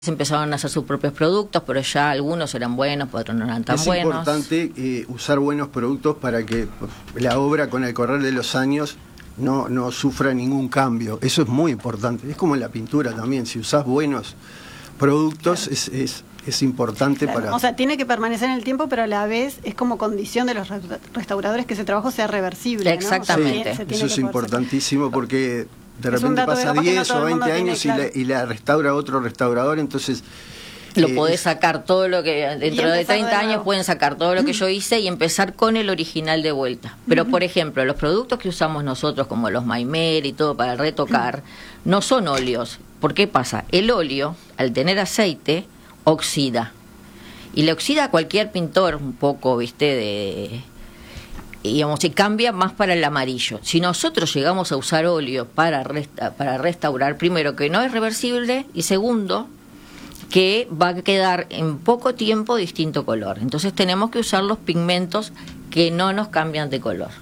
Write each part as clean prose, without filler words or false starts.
empezaron a hacer sus propios productos, pero ya algunos eran buenos, otros no eran tan buenos. Es importante usar buenos productos para que la obra con el correr de los años no sufra ningún cambio. Eso es muy importante. Es como en la pintura también, si usás buenos productos, claro, es importante, claro, para... O sea, tiene que permanecer en el tiempo, pero a la vez es como condición de los restauradores que ese trabajo sea reversible, exactamente, ¿no? O sea, eso es importantísimo, porque de repente pasa 10 o 20 años claro, y la restaura otro restaurador, entonces... Lo podés sacar todo lo que... Dentro de 30 años pueden sacar todo lo que yo hice y empezar con el original de vuelta. Pero, por ejemplo, los productos que usamos nosotros, como los Maimer y todo para retocar, no son óleos. ¿Por qué pasa? El óleo, al tener aceite, oxida. Y le oxida a cualquier pintor un poco, ¿viste? Digamos, y cambia más para el amarillo. Si nosotros llegamos a usar óleo para restaurar, primero, que no es reversible, y segundo, que va a quedar en poco tiempo distinto color. Entonces tenemos que usar los pigmentos que no nos cambian de color.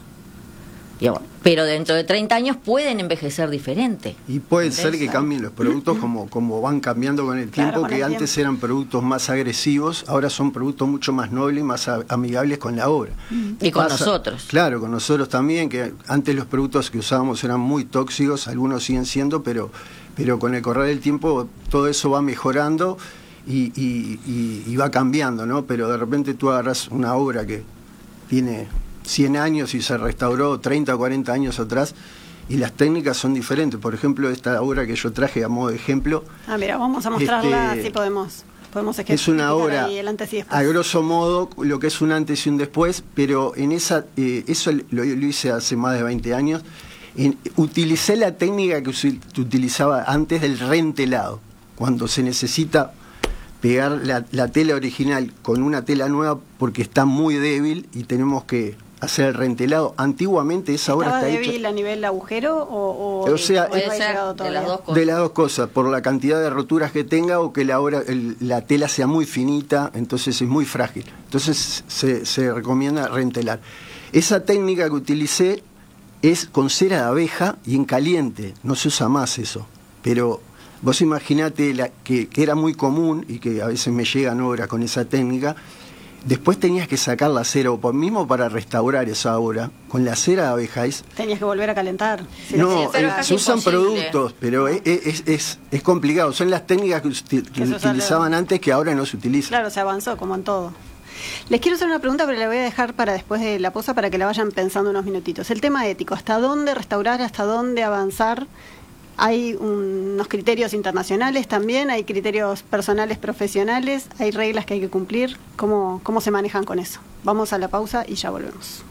Pero dentro de 30 años pueden envejecer diferente. Y puede ser que cambien los productos como van cambiando con el tiempo, claro, que antes eran productos más agresivos, ahora son productos mucho más nobles y más amigables con la obra. Y con nosotros. Claro, con nosotros también, que antes los productos que usábamos eran muy tóxicos, algunos siguen siendo, pero con el correr del tiempo todo eso va mejorando y va cambiando, ¿no? Pero de repente tú agarras una obra que tiene 100 años y se restauró 30 o 40 años atrás, y las técnicas son diferentes. Por ejemplo, esta obra que yo traje a modo de ejemplo... mira, vamos a mostrarla, así podemos es una obra, ahí el antes y después. A grosso modo, lo que es un antes y un después, pero en eso lo hice hace más de 20 años. Utilicé la técnica que se utilizaba antes del rentelado, cuando se necesita pegar la tela original con una tela nueva porque está muy débil y tenemos que hacer el rentelado. Antiguamente esa obra está hecha... ¿Estaba débil a nivel agujero o sea, puede ser de las dos cosas? De las dos cosas, por la cantidad de roturas que tenga o que la tela sea muy finita, entonces es muy frágil. Entonces se recomienda rentelar. Esa técnica que utilicé es con cera de abeja y en caliente, no se usa más eso, pero vos imaginate que era muy común y que a veces me llegan obras con esa técnica. Después tenías que sacar la cera, o mismo para restaurar esa obra, con la cera de abeja tenías que volver a calentar. No, se usan productos, pero es complicado. Son las técnicas que utilizaban antes que ahora no se utilizan. Claro, se avanzó como en todo. Les quiero hacer una pregunta, pero la voy a dejar para después de la pausa para que la vayan pensando unos minutitos. El tema ético, ¿hasta dónde restaurar, hasta dónde avanzar? Hay unos criterios internacionales también, hay criterios personales, profesionales, hay reglas que hay que cumplir. ¿Cómo se manejan con eso? Vamos a la pausa y ya volvemos.